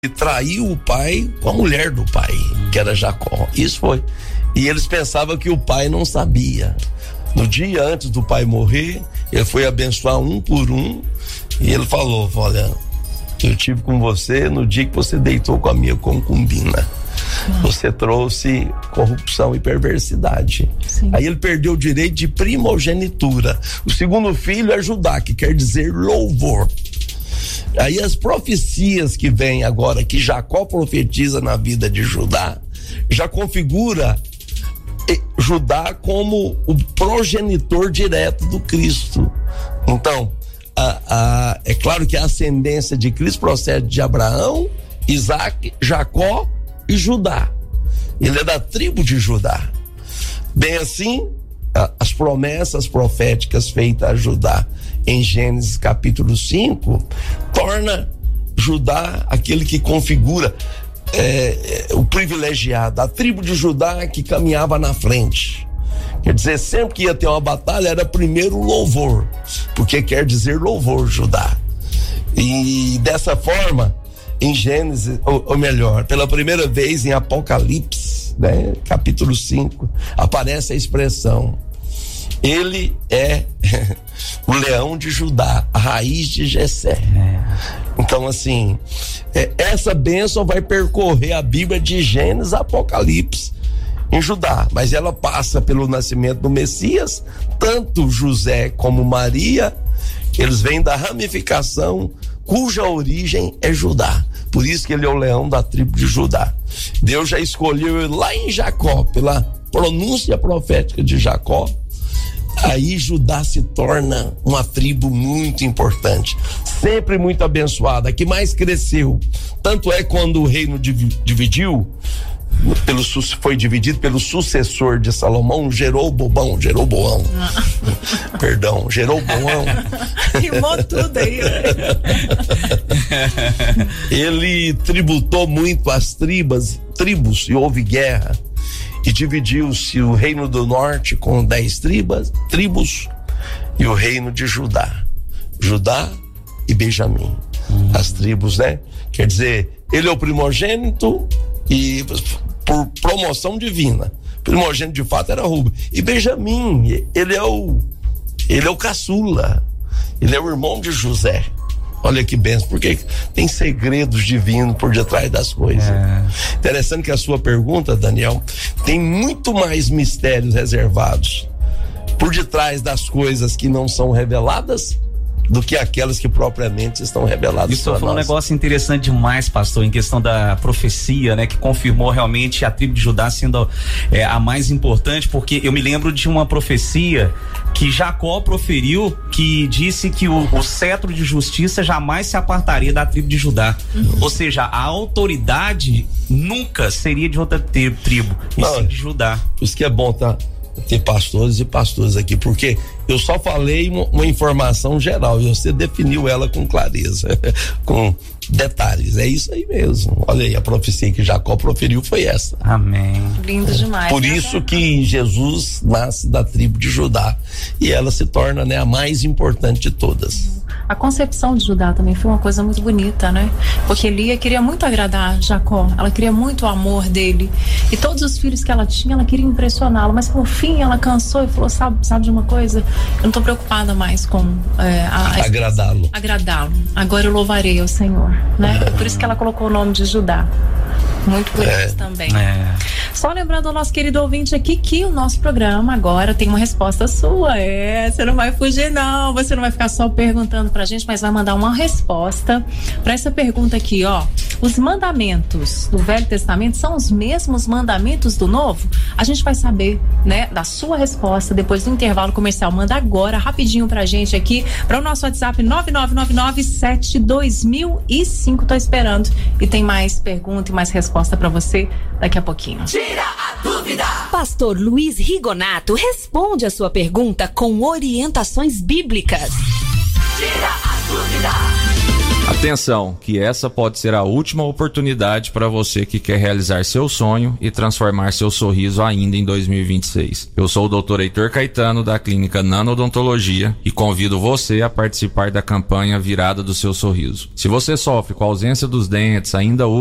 e traiu o pai com a mulher do pai, que era Jacó. Isso foi. E eles pensavam que o pai não sabia. No dia antes do pai morrer, ele foi abençoar um por um e ele falou: olha, eu tive com você no dia que você deitou com a minha concubina. Você trouxe corrupção e perversidade. Sim. Aí ele perdeu o direito de primogenitura. O segundo filho é Judá, que quer dizer louvor. Aí as profecias que vêm agora, que Jacó profetiza na vida de Judá, já configura Judá como o progenitor direto do Cristo. Então, é claro que a ascendência de Cristo procede de Abraão, Isaac, Jacó e Judá. Ele é da tribo de Judá. Bem assim, as promessas proféticas feitas a Judá em Gênesis capítulo 5 torna Judá aquele que configura o privilegiado, a tribo de Judá que caminhava na frente. Quer dizer, sempre que ia ter uma batalha era primeiro louvor, porque quer dizer louvor Judá. E dessa forma, em Gênesis, ou melhor, pela primeira vez em Apocalipse, né, capítulo 5, aparece a expressão: ele é o leão de Judá, a raiz de Jessé. Então, assim, essa bênção vai percorrer a Bíblia de Gênesis a Apocalipse em Judá, mas ela passa pelo nascimento do Messias. Tanto José como Maria, eles vêm da ramificação cuja origem é Judá. Por isso que ele é o leão da tribo de Judá. Deus já escolheu ele lá em Jacó, pela pronúncia profética de Jacó. Aí Judá se torna uma tribo muito importante, sempre muito abençoada, a que mais cresceu. Tanto é quando o reino dividiu, foi dividido pelo sucessor de Salomão, Jeroboão. Rimou tudo aí. Ele tributou muito as tribos e houve guerra. E dividiu-se o reino do norte com 10 tribos e o reino de Judá e Benjamim. As tribos, né? Quer dizer, ele é o primogênito e por promoção divina. O primogênito de fato era Rubem. E Benjamim, ele é o caçula. Ele é o irmão de José. Olha que benção, porque tem segredos divinos por detrás das coisas. Interessante que a sua pergunta, Daniel, tem muito mais mistérios reservados por detrás das coisas que não são reveladas do que aquelas que propriamente estão reveladas. Isso foi um negócio interessante demais, pastor, em questão da profecia, né, que confirmou realmente a tribo de Judá sendo a mais importante, porque eu me lembro de uma profecia que Jacó proferiu, que disse que o cetro de justiça jamais se apartaria da tribo de Judá. Ou seja, a autoridade nunca seria de outra tribo, e sim de Judá. Isso que é bom, tá? Ter pastores e pastores aqui, porque eu só falei uma informação geral e você definiu ela com clareza, com detalhes. É isso aí mesmo. Olha aí, a profecia que Jacó proferiu foi essa. Amém. Lindo demais. Por isso que Jesus nasce da tribo de Judá e ela se torna, né, a mais importante de todas. A concepção de Judá também foi uma coisa muito bonita, né? Porque Lia queria muito agradar Jacó, ela queria muito o amor dele. E todos os filhos que ela tinha, ela queria impressioná-lo. Mas por fim ela cansou e falou: sabe de uma coisa? Eu não tô preocupada mais com agradá-lo. Agora eu louvarei ao Senhor, né? Por isso que ela colocou o nome de Judá. Muito bonito também. Só lembrando ao nosso querido ouvinte aqui que o nosso programa agora tem uma resposta sua. Você não vai fugir não, você não vai ficar só perguntando pra gente, mas vai mandar uma resposta pra essa pergunta aqui, ó. Os mandamentos do Velho Testamento são os mesmos mandamentos do Novo? A gente vai saber, né, da sua resposta depois do intervalo comercial. Manda agora, rapidinho pra gente aqui, para o nosso WhatsApp 999972005. Tô esperando. E tem mais pergunta e mais resposta pra você daqui a pouquinho. Tira a dúvida! Pastor Luiz Rigonato responde a sua pergunta com orientações bíblicas. Tira a dúvida! A Atenção, que essa pode ser a última oportunidade para você que quer realizar seu sonho e transformar seu sorriso ainda em 2026. Eu sou o Dr. Heitor Caetano, da Clínica Nanodontologia, e convido você a participar da campanha Virada do Seu Sorriso. Se você sofre com a ausência dos dentes, ainda